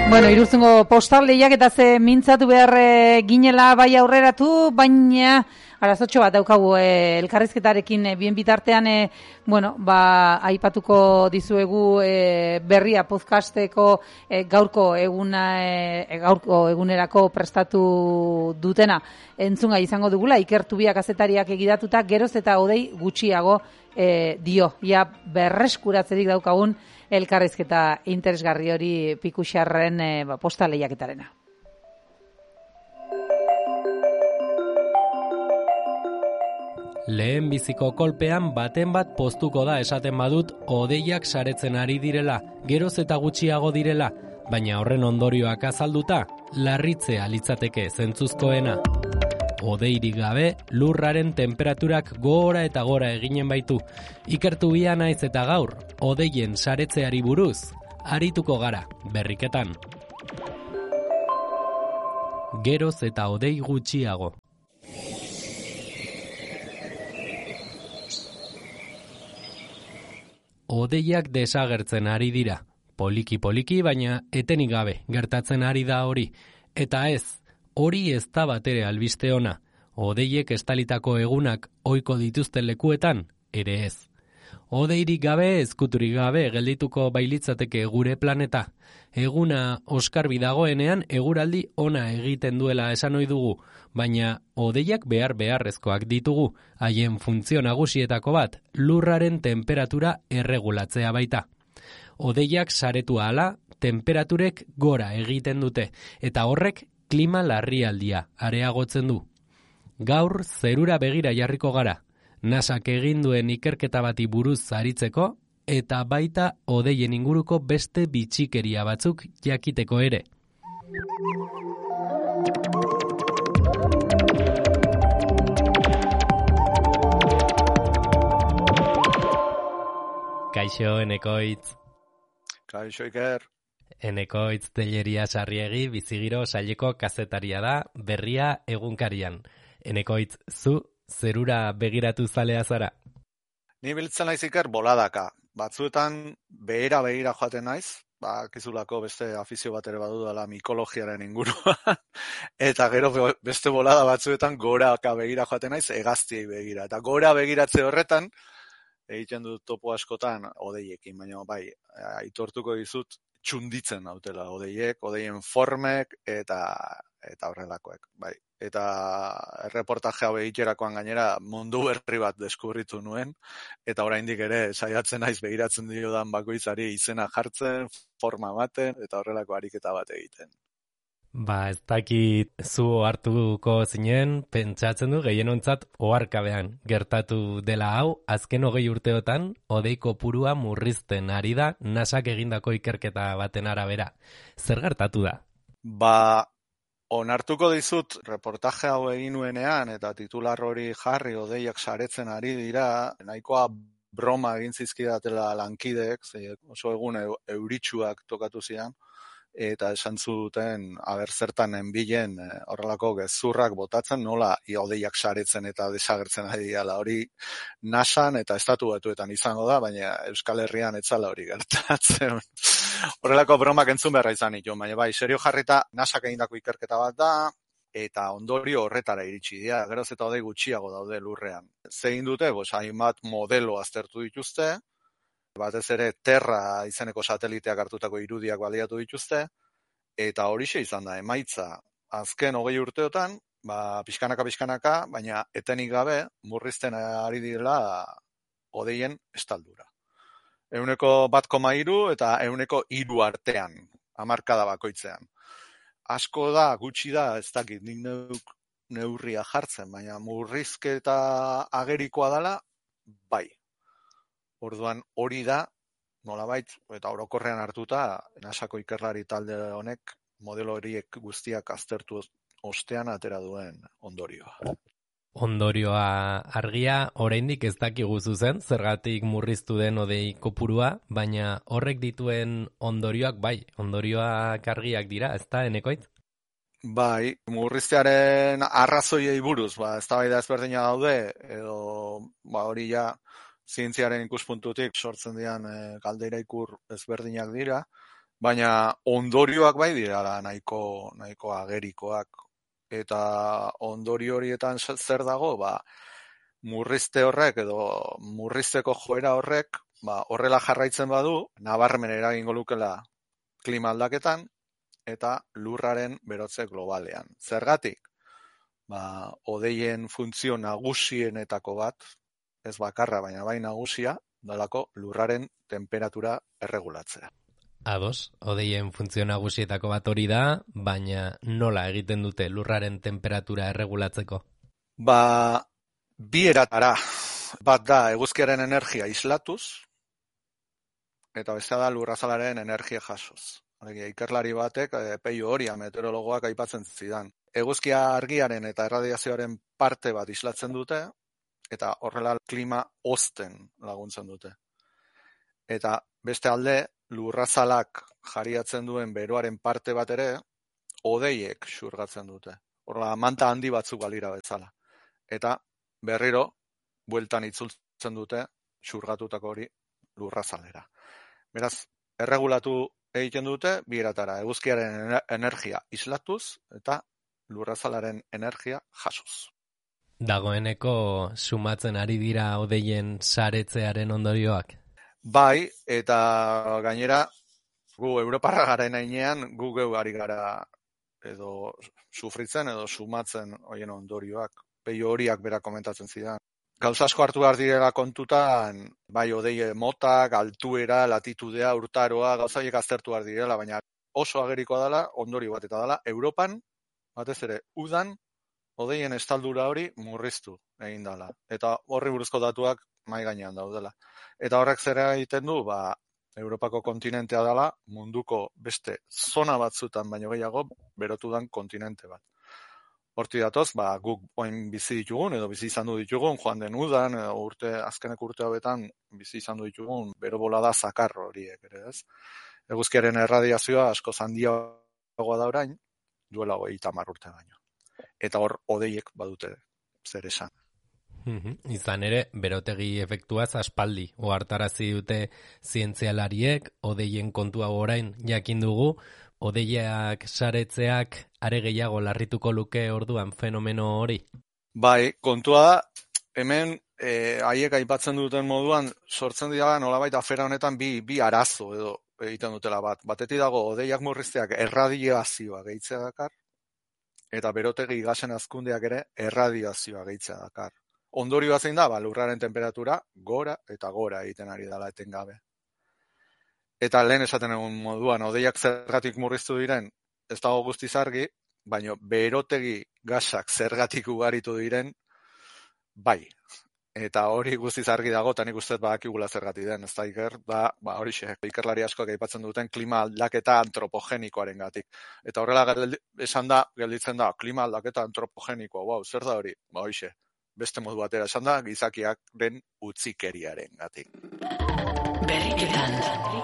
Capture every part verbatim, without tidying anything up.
Bueno, iruzungo postal lehiaketa ze mintzatu behar e, ginela bai aurreratu, baina arazotxo bat daukagu e, elkarrizketarekin e, bien bitartean, e, bueno, ba, aipatuko dizuegu e, berria podcasteko e, gaurko eguna e, gaurko egunerako prestatu dutena entzungai izango dugula, ikertu biak kazetariak egidatuta, geroz eta hodei gutxiago e, dio, ja berreskuratzerik daukagun elkarrizketa interesgarri hori Pikuxarren e, ba, posta lehiaketarena. Lehen biziko kolpean baten bat poztuko da esaten badut hodeiak saretzen ari direla, geroz eta gutxiago direla, baina horren ondorioak azalduta, larritzea litzateke zentzuzkoena. Hodeirik gabe, lurraren temperaturak gora eta gora eginen baitu. Ikertu bia naiz eta gaur, hodeien saretzeari buruz, arituko gara, berriketan. Geroz eta hodei gutxiago. Hodeiak desagertzen ari dira. Poliki-poliki, baina etenik gabe gertatzen ari da hori. Eta ez, hori ez da batere albiste ona. Hodeiek estalitako egunak ohiko dituzten lekuetan, ere ez. Hodeirik gabe, ezkuturik gabe geldituko bailitzateke gure planeta. Eguna oskarbi dagoenean eguraldi ona egiten duela esan ohi dugu, baina hodeiak behar beharrezkoak ditugu, haien funtzio nagusietako bat, lurraren temperatura erregulatzea baita. Hodeiak saretu ahala, temperaturek gora egiten dute, eta horrek klima larrialdia areagotzen du. Gaur zerura begira jarriko gara, nasak egin duen ikerketa bati buruz aritzeko, eta baita hodeien inguruko beste bitxikeria batzuk jakiteko ere. Kaixo, Enekoitz. Kaixo, Iker. Enekoitz Telleria Sarriegi bizigiro saileko kazetaria da, berria egunkarian. Enekoitz, zu zerura begiratu zalea zara? Ni biltzen naiz, Iker, boladaka. Batzuetan behera begira joaten naiz, ba, kizulako beste afizio bat ere badudala mikologiaren inguruan, eta gero beste bolada batzuetan goraka begira joaten naiz, hegaztiei begira. Eta gora begiratze horretan, egiten dut topo askotan hodeiekin, baina bai, aitortuko dizut txunditzen nautela hodeiek, hodeien formek eta eta horrelakoek, bai. Eta erreportaje hau egiterakoan gainera mundu berri bat deskubritu nuen, eta oraindik ere saiatzen naiz begiratzen diodan bakoitzari izena jartzen, forma ematen, eta horrelako ariketa bat egiten. Ba, ez dakit zu hartuko zinen, pentsatzen du gehienontzat oharkabean gertatu dela hau, azken hogei urteotan, hodei kopurua murrizten ari da, nasak egindako ikerketa baten arabera. Zer gertatu da? Ba, onartuko dizut, reportaje hau egin nuenean, eta titular hori jarri hodeiak saretzen ari dira, nahikoa broma egin zizkidatela lankideek, oso egun euritsuak tokatu zidan, eta esan zuten aber zertan enbilen horrelako gezurrak botatzen, nola hodeiak saretzen eta desagertzen ari dira. Hori nasan eta estatu batuetan izango da, baina Euskal Herrian etzala hori gertatzen. Horrelako bromak entzun beharra izan ditu, baina bai, serio jarrita nasak egindako ikerketa bat da, eta ondorio horretara iritsi dira, geroz eta hodei gutxiago daude lurrean. Zegin dute, bos, hainbat modelo aztertu dituzte, batez ere Terra izeneko sateliteak hartutako irudiak baliatu dituzte, eta horixe izan da, emaitza azken hogei urteotan, ba, pixkanaka-pixkanaka, baina etenik gabe murrizten ari direla hodeien estaldura. Ehuneko bat koma hiru eta ehuneko hiru artean, hamarkada bakoitzean. Asko da, gutxi da, ez dakit, nik neurria jartzen, baina murrizketa agerikoa dela, bai. Orduan hori da, nolabait, eta orokorrean hartuta, nasako ikerlari talde honek modelo horiek guztiak aztertu ostean atera duen ondorioa. Ondorioa argia, oraindik ez dakigu zuzen, zergatik murriztu den hodei kopurua, baina horrek dituen ondorioak bai, ondorioak argiak dira, ez da, Enekoitz? Bai, murriztearen arrazoiei buruz, ba, eztabaida ezberdina daude, edo ba, hori ja, zientziaren ikuspuntutik sortzen dian e, galdeira ikur ezberdinak dira, Baina ondorioak bai dira nahiko, nahiko agerikoak. Eta ondorio horietan zer dago, ba, murrizte horrek edo murrizteko joera horrek, ba, horrela jarraitzen badu, nabarmen eragingo lukela klima aldaketan eta lurraren berotze globalean. Zergatik? Ba, hodeien funtzio nagusienetako bat, ez bakarra, baina bai nagusia, dalako lurraren temperatura erregulatzea. Ados, hodeien funtzio nagusietako bat hori da, baina nola egiten dute lurraren temperatura erregulatzeko? Ba, bi eratara. Bat da eguzkiaren energia islatuz, eta bestea da lurrazalaren energia jasoz. Ikerlari batek, Peio Oria, meteorologoak aipatzen zidan. Eguzkia argiaren eta erradiazioaren parte bat islatzen dute, eta horrela klima hozten laguntzen dute. Eta beste alde, lurrazalak jariatzen duen beroaren parte bat ere, hodeiek xurgatzen dute. Horrela, manta handi batzuk balira betzala. Eta berriro, bueltan itzultzen dute, xurgatutako hori lurrazalera. Beraz, erregulatu egiten dute, bi eratara, eguzkiaren energia islatuz eta lurrazalaren energia jasoz. Dagoeneko sumatzen ari dira hodeien saretzearen ondorioak? Bai, eta gainera, gu Europarra garen ainean, gu geu ari gara edo sufritzen edo sumatzen hoien ondorioak. Peio Horiak bera komentatzen zidan. Gauza asko hartu behar direla kontutan, bai hodei motak, altuera, latitudea, urtaroa, gauza horiek aztertu behar direla, baina oso agerikoa dela, ondorio bat eta dela, Europan, batez ere, udan, hodeien estaldura hori murriztu egin dela. Eta horri buruzko datuak mai gainean daudela. Eta horrek zera egiten du, ba, Europako kontinentea dela, munduko beste zona batzutan baino gehiago berotudan kontinente bat. Horti datoz, ba, guk oin bizi ditugun, edo bizi izan du ditugun, joan den udan, edo urte, azkenek urte hauetan bizi izan du ditugun, bero bolada zakar horiek, ere ez? Eguzkiaren erradiazioa asko handiagoa da orain, duela hogeita hamar urte baino. Eta hor, hodeiek badute zer esan. Izan ere, berotegi efektuaz aspaldi, ohartarazi dute zientzialariek, hodeien kontua orain jakin dugu, hodeiak saretzeak are gehiago larrituko luke orduan fenomeno hori? Bai, kontua da, hemen e, haiek aipatzen duten moduan sortzen dira nolabait afera honetan bi, bi arazo edo egiten dutela bat. Batetik dago hodeiak murrizteak erradiazioa gehitzea dakar, eta berotegi gasen hazkundeak ere erradiazioa gehitzea dakar. Ondorioa zein da, ba, lurraren temperatura gora eta gora egiten ari dela etengabe. Eta lehen esaten egun moduan, hodeiak zergatik murriztu diren, ez dago guztiz argi, baina berotegi gasak zergatik ugaritu diren, bai. Eta hori guztiz argi dago, eta nik ustez badakigula zergatik den, ez da iker, da, ba, hori xe, ikerlari askoak aipatzen duten klima aldaketa antropogenikoaren gatik. Eta horrela esan da, gelditzen da, klima aldaketa antropogenikoa, wow, zer da hori? Ba, hori xe, beste modu batera esan da, gizakiak den utzikeriaren gatik. Berriketan.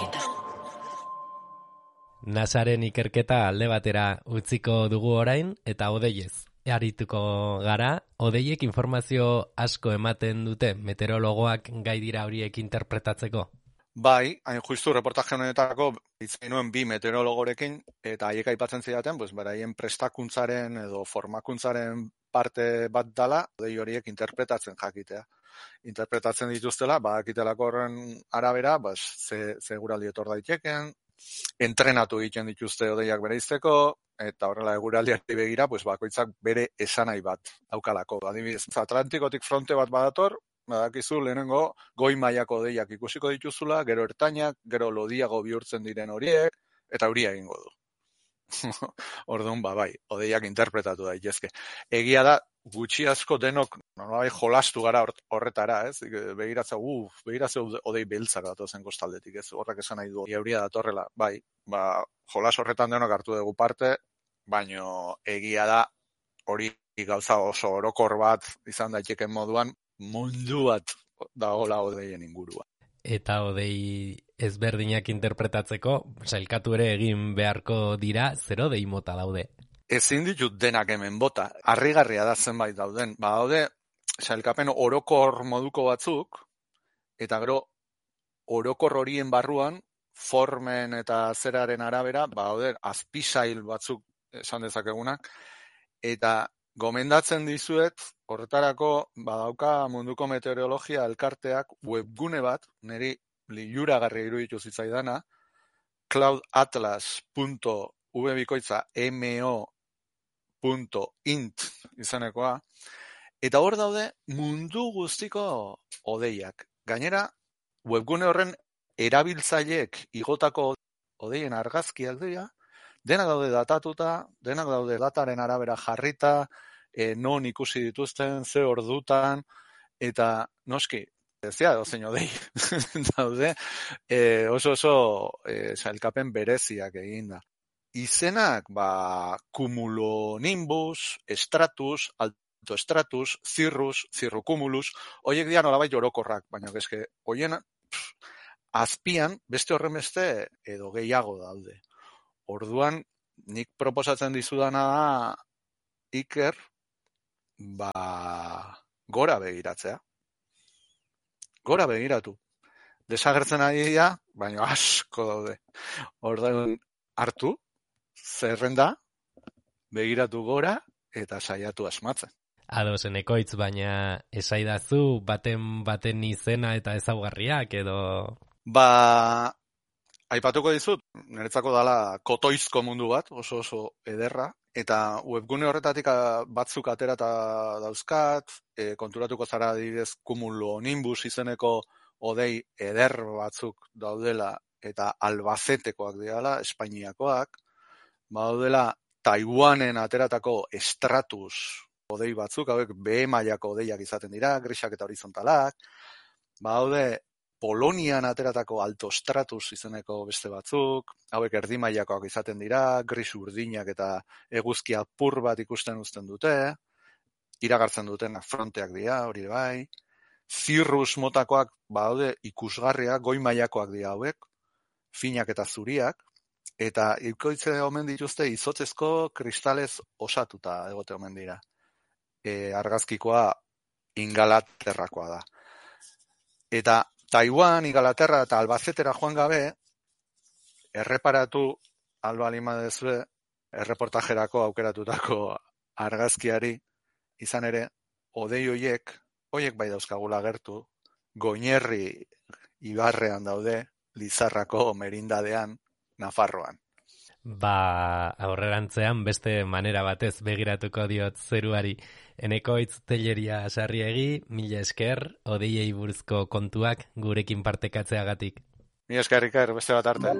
NASAren ikerketa alde batera utziko dugu orain, eta hodeiez arituko gara. Hodeiek informazio asko ematen dute meteorologoak gai dira horiek interpretatzeko? Bai, hain justu reportaje honetako hitzein nuen bi meteorologorekin, eta haiek aipatzen zidaten, pues, beraien prestakuntzaren edo formakuntzaren parte bat dala, hodei horiek interpretatzen jakitea. Interpretatzen dituztela, badakitelako horren arabera, bas, ze, ze guraldi etor daiteken, entrenatu egiten dituzte hodeiak bereizteko, eta horrela eguraldiari begira, pues, bakoitzak bere esanai bat daukalako. Adibidez, Atlantikotik fronte bat badator, badakizu lehenengo goi mailako hodeiak ikusiko dituzula, gero ertainak, gero lodiago bihurtzen diren horiek, eta euria egingo du. Orduan, ba, bai, hodeiak interpretatu daitezke. Egia da, gutxi asko denok, nolabait jolastu gara horretara, ez? Begiratza, uf, begiratza hodei beltzak datozen kostaldetik, ez? Horrek esan nahi du, euria datorrela, bai, ba, jolas horretan denok hartu dugu parte, baino egia da, hori gauza oso orokor bat izan daiteken moduan, mundu bat dagoela hodeien ingurua. Eta hodei ezberdinak interpretatzeko, sailkatu ere egin beharko dira, zer hodei mota daude? Ezin ditut denak hemen bota, harrigarria da zenbait dauden. Ba, daude, sailkapen orokor moduko batzuk, eta gero orokor horien barruan formen eta zeraren arabera, ba, haude, azpisail batzuk esan dezakegunak, eta gomendatzen dizuet, horretarako, badauka munduko meteorologia elkarteak webgune bat, niri liluragarria iruditu zitzaidana, cloudatlas punto v bikoitza mo punto int izanekoa, eta hor daude mundu guztiko hodeiak. Gainera, webgune horren erabiltzaileek igotako hodeien argazkiak dira, denak daude datatuta, denak daude dataren arabera jarrita, e, non ikusi dituzten, ze ordutan, eta noski, ez dira dozein hodei daude, e, oso oso e, sailkapen bereziak eginda. Izenak, ba, cumulonimbus, stratus, altostratus, cirrus, cirrucumulus, horiek dira nolabait orokorrak, baina eske, horien azpian beste horren beste edo gehiago daude. Orduan, nik proposatzen dizudana da, Iker, ba, gora begiratzea. Gora begiratu. Desagertzen ari dira, baina asko daude. Orduan, hartu, zerrenda, begiratu gora, eta saiatu asmatzen. Adosen ekoitz, baina esaidazu baten baten izena eta ezaugarriak edo... Ba, aipatuko dizut, niretzako dala kotoizko mundu bat, oso oso ederra, eta webgune horretatik batzuk aterata dauzkat, e, konturatuko zara adibidez cumulonimbus izeneko hodei eder batzuk daudela, eta albazetekoak direla, espainiakoak, daudela Taiwanen ateratako stratus hodei batzuk, hauek B mailako hodeiak izaten dira, grisak eta horizontalak, badaude Polonian ateratako altostratus izeneko beste batzuk, hauek erdi mailakoak izaten dira, gris urdinak eta eguzki apur bat ikusten uzten dute, iragartzen duten fronteak dira, hori bai, zirrus motakoak badaude ikusgarriak, goi mailakoak dira hauek, finak eta zuriak, eta ikoitze omen dituzte izotzezko kristalez osatuta egote omen dira. E, argazkikoa Ingalaterrakoa da. Eta Taiwan, Ingalaterra eta Albazetera joan gabe, erreparatu alba lima dezue, erreportajerako aukeratutako argazkiari, izan ere, hodei hoiek, hoiek bai dauzkagula gertu, Goñerri ibarrean daude, Lizarrako merindadean, Nafarroan. Ba, aurrerantzean beste manera batez begiratuko diot zeruari. Enekoitz Telleria Sarriegi, mila esker, hodeiei buruzko kontuak gurekin partekatzeagatik. Mila esker, Iker, beste bat arte.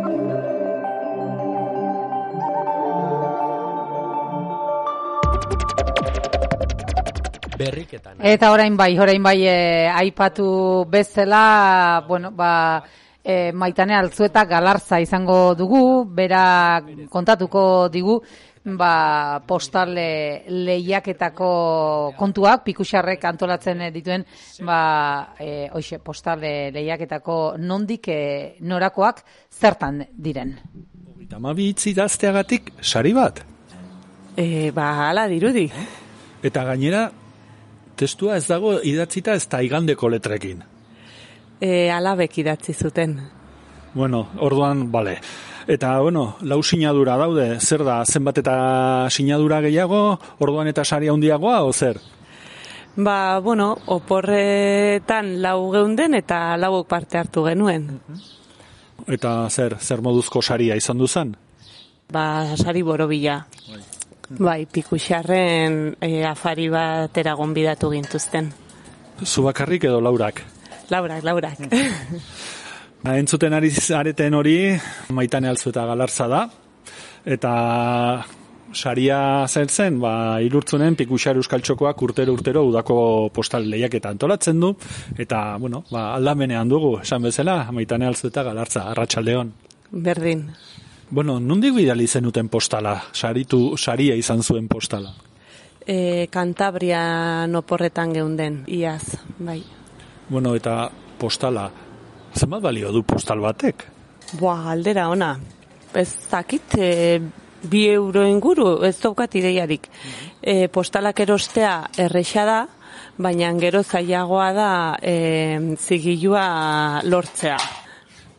Berriketan. Eta orain bai, orain bai e, aipatu bezala, bueno, ba, e, Maitane Altzueta Galarza izango dugu, bera kontatuko digu, ba, postal lehiaketako kontuak, Pikuxarrek antolatzen dituen, ba, e, oixe, postal lehiaketako nondik e, norakoak zertan diren. Hamabi hitz idazteagatik sari bat? E, ba, hala dirudi. Eta gainera, testua ez dago idatzita ez da igandeko letrekin. E, alabek idatzi zuten. Bueno, orduan, bale. Eta, bueno, lau sinadura daude, zer da, zenbat eta sinadura gehiago, orduan eta sari handiagoa, o zer? Ba, bueno, oporretan lau geunden eta lauok parte hartu genuen. Eta zer, zer moduzko saria izan duzan? Ba, sari borobila. Bai, Pikuxarren e, afari batera gonbidatu gintuzten. Zu bakarrik edo laurak? Laurak, laurak. Ba, entzuten ari areten hori, Maitane Altzueta Galarza da, eta saria zer zen, ba, Ilurtzunen Pikuxar Euskaltxokoak urtero urtero udako postal lehiaketa antolatzen du, eta, bueno, ba, aldamenean dugu, esan bezala, Maitane Altzueta Galarza, arratsaldeon. Berdin. Bueno, nondik bidali zenuten postala? Saritu, saria izan zuen postala? E, Kantabrian oporretan geunden, iaz, bai. Bueno, eta postala, zenbat balio du postal batek? Boa, aldera ona. Ez dakit, e, bi euro inguru, ez daukat ideiarik. E, postalak erostea erresa da, baina gero zailagoa da e, zigilua lortzea.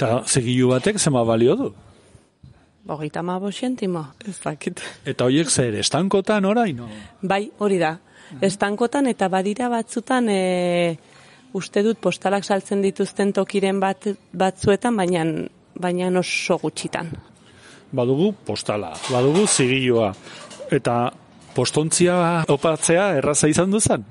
Eta zigilu batek zema balio du? Hogeita hamabost zentimo, ez dakit. Eta horiek zer, estankotan orain? No? Bai, hori da. Estankotan eta badira batzutan e, uste dut postalak saltzen dituzten tokiren bat, batzuetan, baina, baina oso gutxitan. Badugu postala, badugu zigilua. Eta postontzia opatzea erraza izan duzan?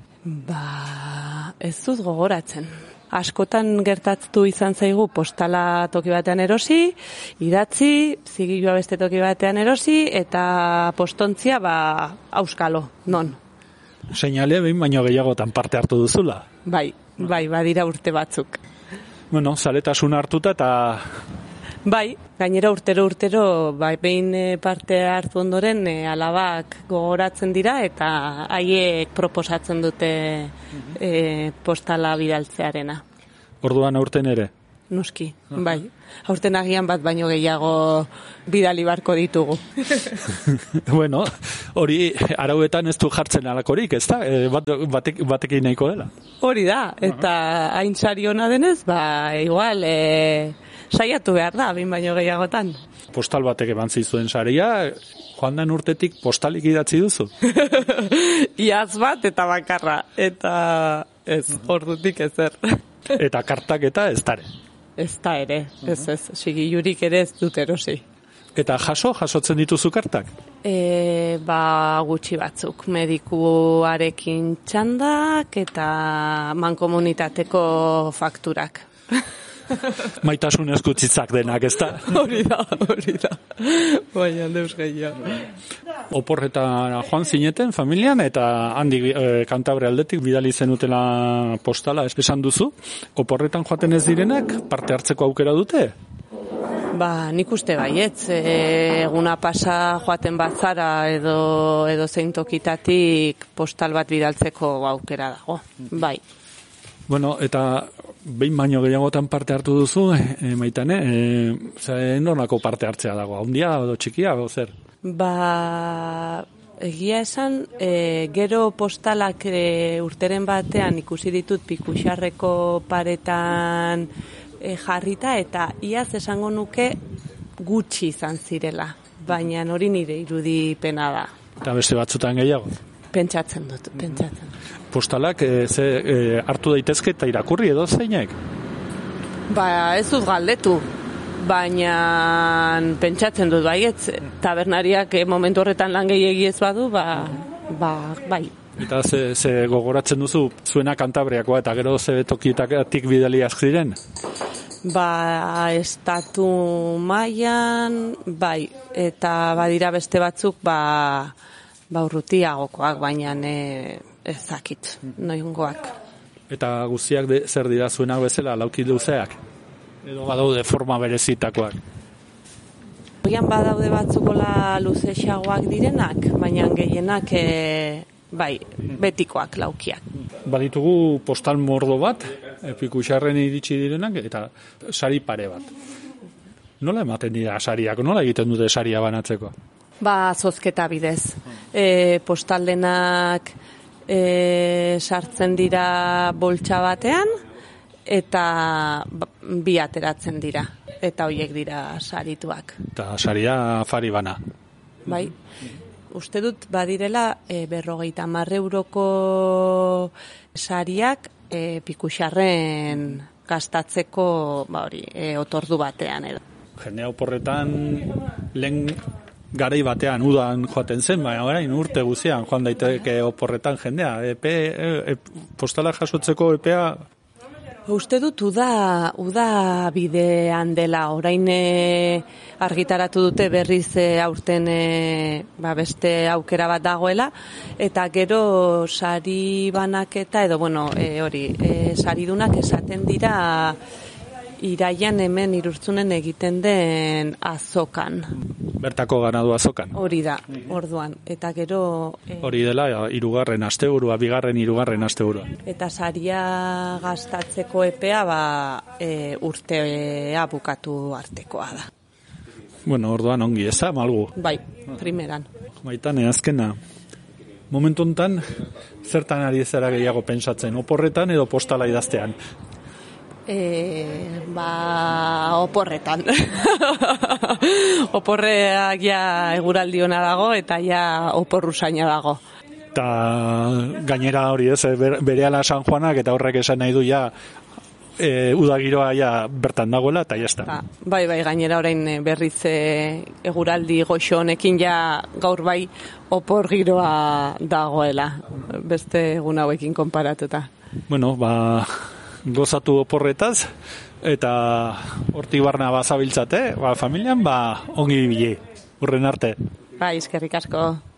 Ba, ez dut gogoratzen. Askotan gertatu izan zaigu postala toki batean erosi, idatzi, zigilua beste toki batean erosi, eta postontzia, ba, auskalo, non. Seinale behin baino gehiagotan parte hartu duzula. Bai, bai, badira urte batzuk. Bueno, zaletasun hartuta eta... Bai, gainera urtero urtero, bai, behin parte hartu ondoren e, alabak gogoratzen dira eta haiek proposatzen dute e, postala bidaltzearena. Orduan aurten ere? Noski, bai. Aurten agian bat baino gehiago bidali barko ditugu. Bueno, hori arauetan ez du jartzen alakorik, ez da? E, bat, batek, batekin nahiko dela? Hori da, eta hain sari hona denez, ba, igual, e, saiatu behar da, bin baino gehiagotan. Postal batek eman zizuen saria, joan den urtetik postalik idatzi duzu? Iaz bat eta bakarra, eta ez, ordutik ezer. Eta kartak eta ez dare? Ez da ere, ez ez, sigilurik ere ez dut erosi. Eta jaso, jasotzen dituzu kartak? E, ba, gutxi batzuk, medikuarekin txandak eta mankomunitateko fakturak. Maitasun eskutzitzak denak, ez da? Hori da, hori da. Baina, deus gehiago. Oporretara joan zineten familian eta handik e, Kantabre aldetik bidali zenutela postala esan duzu. Oporretan joaten ez direnak parte hartzeko aukera dute? Ba, nik uste baietz, e, eguna pasa joaten batzara edo, edo zein tokitatik postal bat bidaltzeko aukera dago, bai. Bueno, eta behin baino gehiagotan parte hartu duzu, e, maitane, e, ze nornako parte hartzea dago, handia edo txikia, edo zer? Ba, egia esan, e, gero postalak e, urteren batean ikusi ditut Pikuxarreko paretan e, jarrita, eta iaz esango nuke gutxi izan zirela, baina hori nire irudipena da. Eta beste batzutan gehiago? Pentsatzen dut, pentsatzen. Postalak e, ze, e, hartu daitezke eta irakurri edo zeinek? Ba, ez dut galdetu, baina pentsatzen dut baietz, tabernariak e, momentu horretan lan gehiegi ez badu, ba, ba, bai. Eta ze, ze gogoratzen duzu, zuena Kantabriakoa eta gero ze tokietatik bidaliak ziren? Ba, estatu mailan, bai, eta badira beste batzuk, ba, ba urrutiagokoak, baina e, ez zakit, noingoak. Eta guztiak de, zer dira zuenak bezala, lauki luzeak? Edo badaude forma berezitakoak? Oian badaude batzukola luzexagoak direnak, baina gehienak e, bai, betikoak laukiak. Baditugu postal mordo bat, Pikuxarren iritsi direnak, eta sari pare bat. Nola ematen dira sariak? Nola egiten dute saria banatzeko? Ba, zozketa bidez. E, postaldenak e, sartzen dira boltsa batean, eta bi ateratzen dira. Eta hoiek dira sarituak. Eta saria afari bana. Bai. Uste dut badirela e, berrogeita hamar euroko sariak e, Pikuxarren gastatzeko ba hori, e, otordu batean edo. Jendea oporretan lehen garai batean udan joaten zen, baina orain urte guzian joan daiteke oporretan jendea. Epe, e, e, postala jasotzeko epea... Uste dut uda, uda bidean dela, orain e, argitaratu dute berriz e, aurten e, ba beste aukera bat dagoela, eta gero sari banaketa edo, bueno, e, hori, e, saridunak esaten dira iraian hemen Irurtzunen egiten den azokan. Bertako ganadu azokan. Hori da, orduan. Eta gero... E, hori dela, hirugarren asteburua, bigarren hirugarren asteburua. Eta saria gastatzeko epea, ba, e, urtea bukatu artekoa da. Bueno, orduan ongi, eza, malgu? Bai, primeran. Maitane, azkena, momentu hontan, zertan ari zara gehiago pentsatzen, oporretan edo postala idaztean? E, ba, oporretan. Oporreak ja eguraldi ona dago eta ja oporruzaina dago. Eta gainera hori ez, berehala San Juanak eta horrek esan nahi du ja e, udagiroa ja bertan dagoela eta jazta. Ba, bai, bai, gainera orain berriz e, eguraldi goxo honekin ja gaur bai opor giroa dagoela, beste egun hauekin konparatuta. Bueno, ba, gozatu oporretaz eta hortik barna bazabiltzate, ba, familian ba, ongi bile, urren arte. Bai, eskerrik asko.